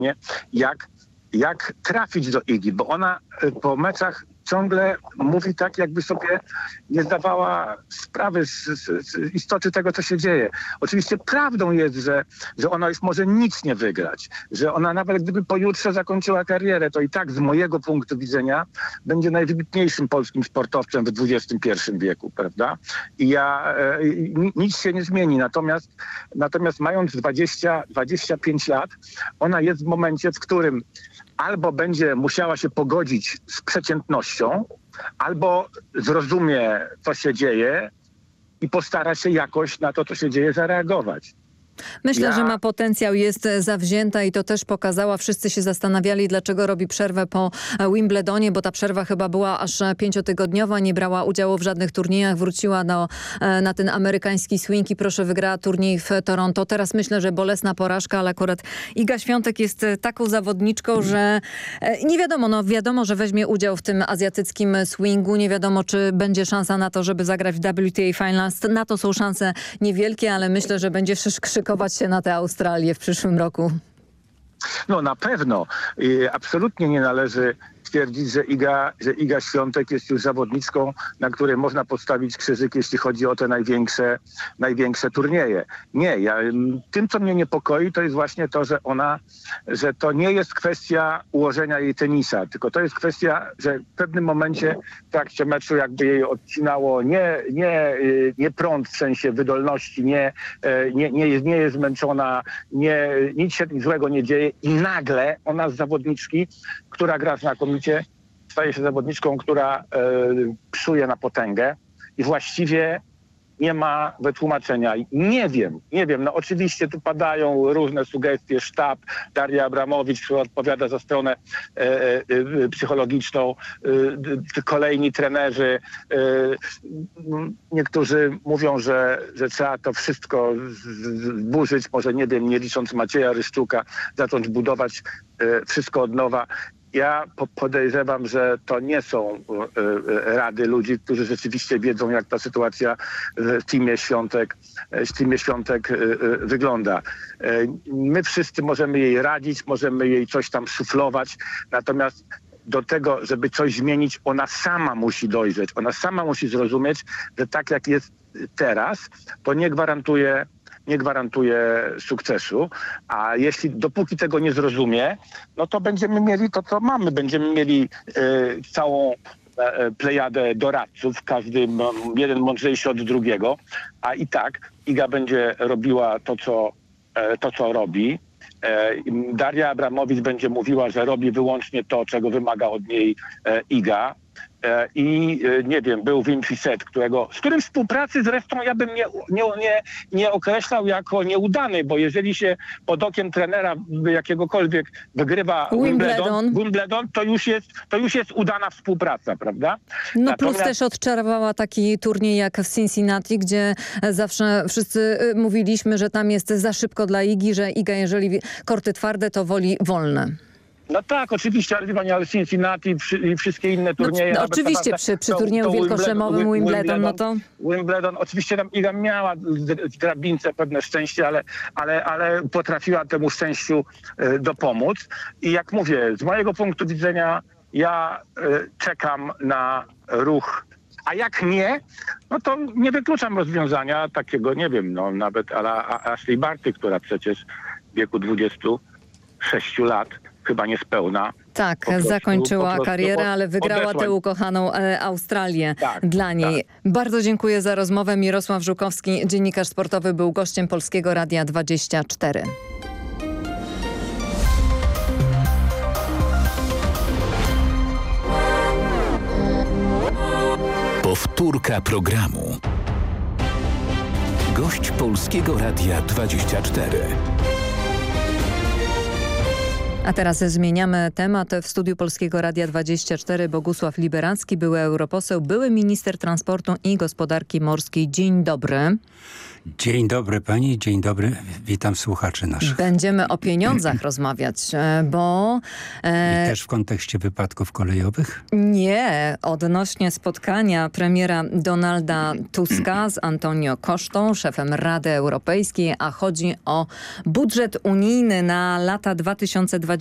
nie? Jak trafić do Igi, bo ona po meczach ciągle mówi tak, jakby sobie nie zdawała sprawy z istoty tego, co się dzieje. Oczywiście prawdą jest, że ona już może nic nie wygrać, że ona nawet gdyby pojutrze zakończyła karierę, to i tak z mojego punktu widzenia będzie najwybitniejszym polskim sportowcem w XXI wieku, prawda? I nic się nie zmieni. Natomiast mając 25 lat, ona jest w momencie, w którym albo będzie musiała się pogodzić z przeciętnością, albo zrozumie, co się dzieje i postara się jakoś na to, co się dzieje, zareagować. Myślę, że ma potencjał, jest zawzięta i to też pokazała. Wszyscy się zastanawiali, dlaczego robi przerwę po Wimbledonie, bo ta przerwa chyba była aż 5-tygodniowa, nie brała udziału w żadnych turniejach, wróciła na ten amerykański swing i proszę, wygrała turniej w Toronto. Teraz myślę, że bolesna porażka, ale akurat Iga Świątek jest taką zawodniczką, że nie wiadomo, wiadomo, że weźmie udział w tym azjatyckim swingu, nie wiadomo, czy będzie szansa na to, żeby zagrać w WTA Finals. Na to są szanse niewielkie, ale myślę, że będzie szykować się na tę Australię w przyszłym roku. No na pewno. Absolutnie nie należy twierdzić, że Iga Świątek jest już zawodniczką, na której można postawić krzyżyk, jeśli chodzi o te największe turnieje. Nie, tym, co mnie niepokoi, to jest właśnie to, że to nie jest kwestia ułożenia jej tenisa, tylko to jest kwestia, że w pewnym momencie w trakcie meczu jakby jej odcinało nie prąd w sensie wydolności, nie jest zmęczona, nic się złego nie dzieje i nagle ona z zawodniczki, która gra znakomicie, staje się zawodniczką, która psuje na potęgę i właściwie nie ma wytłumaczenia. Nie wiem. No oczywiście tu padają różne sugestie, sztab, Daria Abramowicz, która odpowiada za stronę psychologiczną, kolejni trenerzy. Niektórzy mówią, że trzeba to wszystko zburzyć, może nie licząc Macieja Ryszczuka, zacząć budować wszystko od nowa. Ja podejrzewam, że to nie są rady ludzi, którzy rzeczywiście wiedzą, jak ta sytuacja w teamie Świątek wygląda. My wszyscy możemy jej radzić, możemy jej coś tam suflować, natomiast do tego, żeby coś zmienić, ona sama musi dojrzeć. Ona sama musi zrozumieć, że tak jak jest teraz, to nie gwarantuje sukcesu, a dopóki tego nie zrozumie, no to będziemy mieli to, co mamy. Będziemy mieli całą plejadę doradców, jeden mądrzejszy od drugiego, a i tak Iga będzie robiła to, co robi. Daria Abramowicz będzie mówiła, że robi wyłącznie to, czego wymaga od niej Iga. I nie wiem, był Wim Fissette, z którym współpracy zresztą ja bym nie określał jako nieudany, bo jeżeli się pod okiem trenera jakiegokolwiek wygrywa Wimbledon, to już jest udana współpraca, prawda? Plus też odczarowała taki turniej jak w Cincinnati, gdzie zawsze wszyscy mówiliśmy, że tam jest za szybko dla Igi, że Iga, jeżeli korty twarde, to woli wolne. No tak, oczywiście, ale Cincinnati i wszystkie inne turnieje. No, oczywiście przy turnieju wielkoszlemowym Wimbledon, no to... Wimbledon, oczywiście tam Iga miała w drabince pewne szczęście, ale potrafiła temu szczęściu dopomóc. I jak mówię, z mojego punktu widzenia ja czekam na ruch. A jak nie, no to nie wykluczam rozwiązania takiego, nie wiem, no nawet Ashley Barty, która przecież w wieku 26 lat chyba niespełna. Tak, zakończyła karierę, ale wygrała tę ukochaną Australię dla niej. Tak. Bardzo dziękuję za rozmowę. Mirosław Żukowski, dziennikarz sportowy, był gościem Polskiego Radia 24. Powtórka programu. Gość Polskiego Radia 24. A teraz zmieniamy temat. W studiu Polskiego Radia 24 Bogusław Liberacki, były europoseł, były minister transportu i gospodarki morskiej. Dzień dobry. Dzień dobry pani, dzień dobry. Witam słuchaczy naszych. Będziemy o pieniądzach rozmawiać, bo... I też w kontekście wypadków kolejowych? Nie, odnośnie spotkania premiera Donalda Tuska z Antonio Costą, szefem Rady Europejskiej, a chodzi o budżet unijny na lata 2020